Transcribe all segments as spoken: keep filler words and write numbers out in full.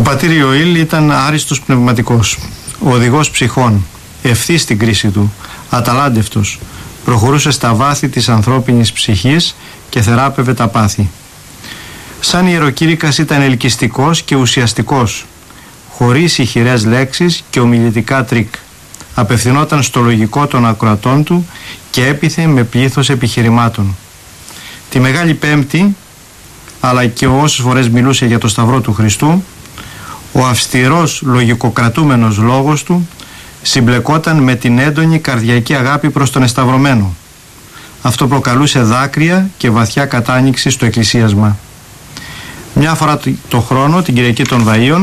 πατήρ Ιωήλ ήταν άριστος πνευματικός, οδηγός ψυχών, ευθύς στην κρίση του, αταλάντευτος, προχωρούσε στα βάθη της ανθρώπινης ψυχής και θεράπευε τα πάθη. Σαν ιεροκήρυκας ήταν ελκυστικός και ουσιαστικός, χωρίς ηχηρές λέξεις και ομιλητικά τρίκ. Απευθυνόταν στο λογικό των ακροατών του και έπιθε με πλήθος επιχειρημάτων. Τη Μεγάλη Πέμπτη, αλλά και όσες φορές μιλούσε για το Σταυρό του Χριστού, ο αυστηρός λογικοκρατούμενος λόγος του συμπλεκόταν με την έντονη καρδιακή αγάπη προς τον εσταυρωμένο. Αυτό προκαλούσε δάκρυα και βαθιά κατάνοιξη στο εκκλησίασμα. Μια φορά το χρόνο, την Κυριακή των Βαΐων,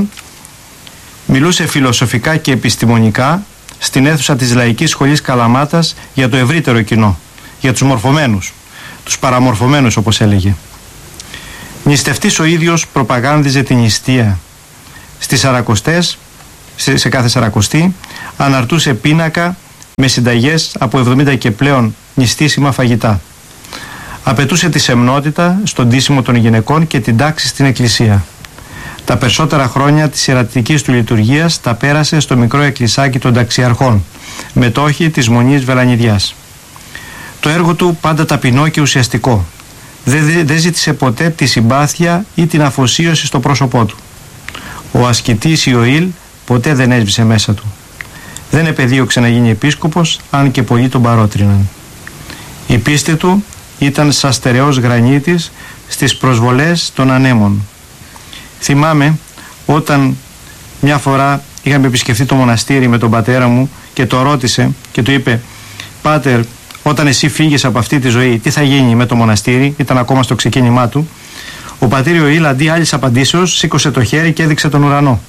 μιλούσε φιλοσοφικά και επιστημονικά στην αίθουσα της Λαϊκής Σχολής Καλαμάτας για το ευρύτερο κοινό, για τους μορφωμένους, τους παραμορφωμένους όπως έλεγε. Νηστευτής ο ίδιος προπαγάνδιζε την νηστεία. Στις Σαρακοστές, σε κάθε Σαρακοστή, αναρτούσε πίνακα με συνταγές από εβδομήντα και πλέον νηστήσιμα φαγητά. Απαιτούσε τη σεμνότητα στον ντύσιμο των γυναικών και την τάξη στην εκκλησία. Τα περισσότερα χρόνια της ιερατικής του λειτουργίας τα πέρασε στο μικρό εκκλησάκι των ταξιαρχών, μετόχη της Μονής Βελανιδιάς. Το έργο του πάντα ταπεινό και ουσιαστικό. Δεν δε ζήτησε ποτέ τη συμπάθεια ή την αφοσίωση στο πρόσωπό του. Ο ασκητής Ιωήλ ποτέ δεν έσβησε μέσα του. Δεν επεδίωξε να γίνει επίσκοπος, αν και πολλοί τον παρότριναν. Η πίστη του ήταν σαν στερεός γρανίτης στις προσβολές των ανέμων. Θυμάμαι όταν μια φορά είχαμε επισκεφθεί το μοναστήρι με τον πατέρα μου και το ρώτησε και του είπε «Πάτερ, όταν εσύ φύγεις από αυτή τη ζωή, τι θα γίνει με το μοναστήρι?» Ήταν ακόμα στο ξεκίνημά του. Ο πατήρ Ιωήλ αντί άλλης απαντήσεως σήκωσε το χέρι και έδειξε τον ουρανό.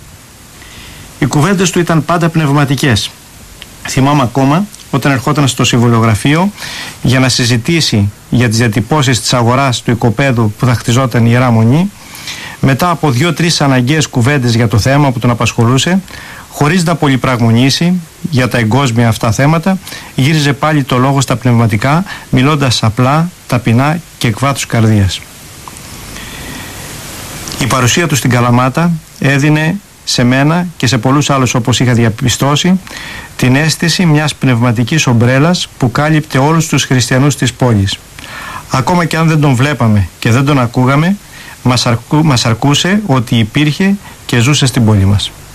Οι κουβέντες του ήταν πάντα πνευματικές. Θυμάμαι ακόμα όταν ερχόταν στο συμβολογραφείο για να συζητήσει για τις διατυπώσεις της αγοράς του οικοπαίδου που θα χτιζόταν η Ιερά Μονή, μετά από δύο-τρεις αναγκαίες κουβέντες για το θέμα που τον απασχολούσε, χωρίς να πολυπραγμονήσει για τα εγκόσμια αυτά θέματα, γύριζε πάλι το λόγο στα πνευματικά, μιλώντας απλά, ταπεινά και εκ βάθους καρδίας. Η παρουσία του στην Καλαμάτα έδινε σε μένα και σε πολλούς άλλους, όπως είχα διαπιστώσει, την αίσθηση μιας πνευματικής ομπρέλας που κάλυπτε όλους τους χριστιανούς της πόλης. Ακόμα και αν δεν τον βλέπαμε και δεν τον ακούγαμε, μας, αρκού, μας αρκούσε ότι υπήρχε και ζούσε στην πόλη μας.